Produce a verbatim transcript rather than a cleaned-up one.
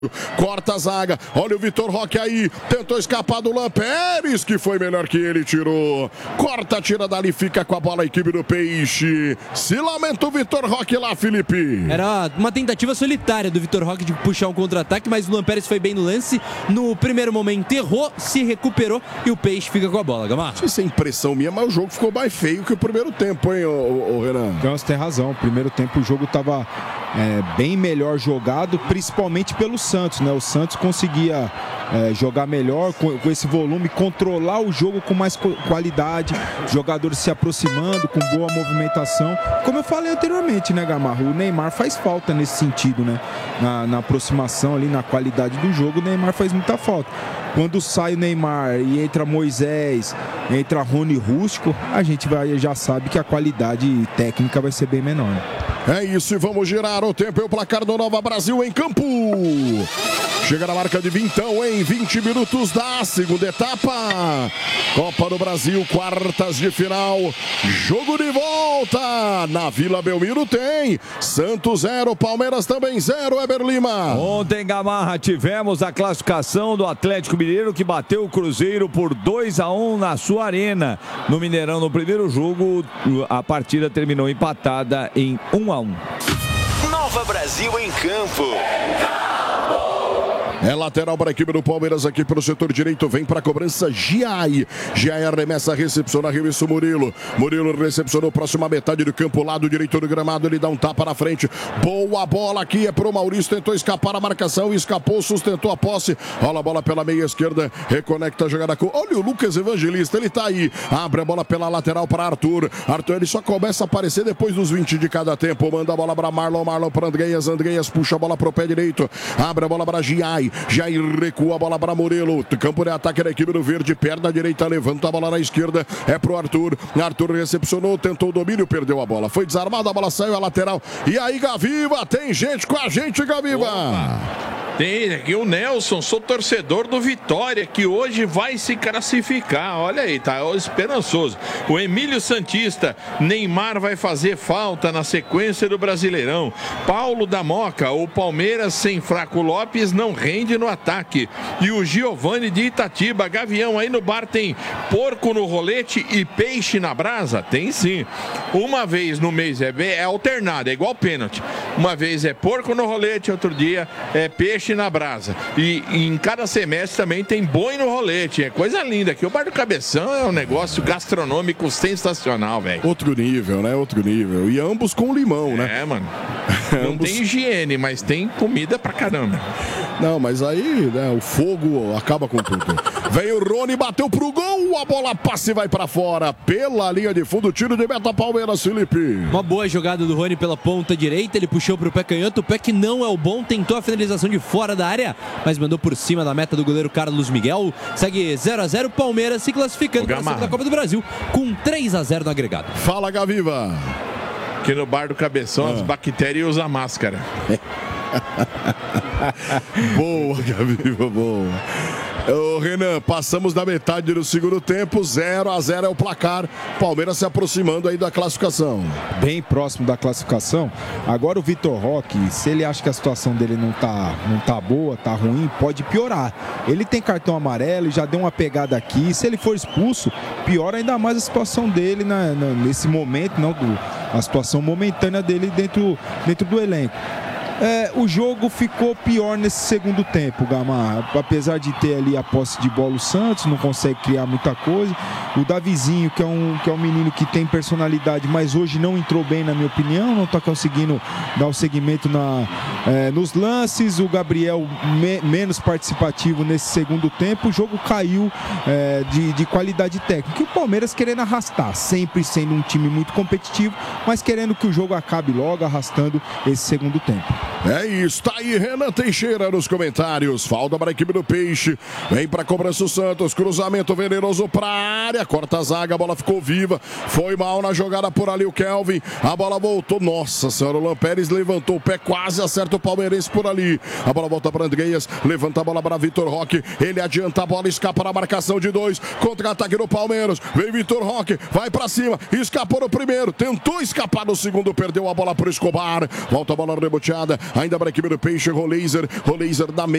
Corta a zaga, olha o Vitor Roque aí, tentou escapar do Lampérez, que foi melhor que ele, tirou. Corta, tira dali, fica com a bola a equipe do Peixe. Se lamenta o Vitor Roque lá, Felipe. Era uma tentativa solitária do Vitor Roque de puxar um contra-ataque, mas o Lampérez foi bem no lance. No primeiro momento errou, se recuperou e o Peixe fica com a bola, Gamarra. Não sei se é impressão minha, mas o jogo ficou mais feio que o primeiro tempo, hein, ô, ô, ô Renan? Então você tem razão, o primeiro tempo o jogo estava é, bem melhor jogado, principalmente pelo Santos, né? O Santos conseguia é, jogar melhor com, com esse volume, controlar o jogo com mais qualidade, jogadores se aproximando com boa movimentação. Como eu falei anteriormente, né, Gamarra? O Neymar faz falta nesse sentido, né? Na, na aproximação ali, na qualidade do jogo, o Neymar faz muita falta. Quando sai o Neymar e entra Moisés, entra Rony Rústico, a gente vai, já sabe que a qualidade técnica vai ser bem menor. Né? É isso, e vamos girar o tempo e o placar do Nova Brasil em campo. Chega na marca de vintão em vinte minutos da segunda etapa. Copa do Brasil, quartas de final. Jogo de volta. Na Vila Belmiro tem Santos zero, Palmeiras também zero, Eber Lima. Ontem, Gamarra, tivemos a classificação do Atlético Mineiro, que bateu o Cruzeiro por dois a um na sua arena. No Mineirão, no primeiro jogo, a partida terminou empatada em um a um. Nova Brasil em campo. É lateral para a equipe do Palmeiras aqui pelo setor direito. Vem para a cobrança Giai. Giai arremessa, recepciona, arremesso Murilo. Murilo recepcionou próxima metade do campo, lado direito do gramado. Ele dá um tapa na frente. Boa bola aqui é para o Maurício. Tentou escapar a marcação, escapou, sustentou a posse. Rola a bola pela meia esquerda. Reconecta a jogada com... Olha o Lucas Evangelista, ele tá aí. Abre a bola pela lateral para Arthur. Arthur, ele só começa a aparecer depois dos vinte de cada tempo. Manda a bola para Marlon. Marlon para Andreas. Andreas puxa a bola para o pé direito. Abre a bola para Giai. Jair recua a bola para Murilo. Campo de ataque da equipe do Verde. Perna direita, levanta a bola na esquerda. É pro Arthur. Arthur recepcionou, tentou o domínio, perdeu a bola. Foi desarmada, a bola saiu à lateral. E aí, Gaviva, tem gente com a gente, Gaviva. Opa. Tem aqui o Nelson, sou torcedor do Vitória, que hoje vai se classificar. Olha aí, tá esperançoso. O Emílio Santista, Neymar vai fazer falta na sequência do Brasileirão. Paulo da Moca, o Palmeiras sem Fraco Lopes não rende no ataque. E o Giovanni de Itatiba, Gavião, aí no bar tem porco no rolete e peixe na brasa? Tem sim. Uma vez no mês é, é alternado, é igual pênalti. Uma vez é porco no rolete, outro dia é peixe na brasa. E, e em cada semestre também tem boi no rolete. É coisa linda. Aqui o Bar do Cabeção é um negócio gastronômico sensacional, velho. Outro nível, né? Outro nível. E ambos com limão, né? É, mano. Não ambos... tem higiene, mas tem comida pra caramba. Não, mas aí, né, o fogo acaba com tudo. Vem o Rony, bateu pro gol, a bola passa e vai pra fora. Pela linha de fundo, tiro de meta Palmeiras, Felipe. Uma boa jogada do Rony pela ponta direita, ele puxou pro pé canhoto, o pé que não é o bom, tentou a finalização de fora da área, mas mandou por cima da meta do goleiro Carlos Miguel. Segue zero a zero, Palmeiras se classificando para a segunda Copa do Brasil, com três a zero no agregado. Fala, Gaviva. Aqui no Bar do Cabeção, ah. as bactérias usam máscara. Boa, Gaviva, boa. Ô, Renan, passamos da metade do segundo tempo, zero a zero é o placar. Palmeiras se aproximando aí da classificação. Bem próximo da classificação. Agora o Vitor Roque, se ele acha que a situação dele não tá, não tá boa, tá ruim, pode piorar. Ele tem cartão amarelo e já deu uma pegada aqui. Se ele for expulso, piora ainda mais a situação dele na, na, nesse momento, não, do, a situação momentânea dele dentro, dentro do elenco. É, o jogo ficou pior nesse segundo tempo, Gamarra. Apesar de ter ali a posse de bola, o Santos não consegue criar muita coisa. O Davizinho, que é um, que é um menino que tem personalidade, mas hoje não entrou bem, na minha opinião. Não está conseguindo dar o segmento na, é, nos lances. O Gabriel me, menos participativo nesse segundo tempo. O jogo caiu é, de, de qualidade técnica. E o Palmeiras querendo arrastar, sempre sendo um time muito competitivo, mas querendo que o jogo acabe logo, arrastando esse segundo tempo. É isso, tá aí Renan Teixeira nos comentários. Falta para a equipe do Peixe. Vem para a cobrança o Santos. Cruzamento venenoso para a área. Corta a zaga, a bola ficou viva. Foi mal na jogada por ali o Kelvin. A bola voltou. Nossa senhora, o Lampérez levantou o pé, quase acerta o palmeirense por ali. A bola volta para Andreas. Levanta a bola para Vitor Roque. Ele adianta a bola, escapa na marcação de dois. Contra-ataque do Palmeiras. Vem Vitor Roque, vai para cima. Escapou no primeiro. Tentou escapar no segundo. Perdeu a bola para o Escobar. Volta a bola reboteada. Ainda para a equipe do Peixe, Rolaser, Rolaser da meia.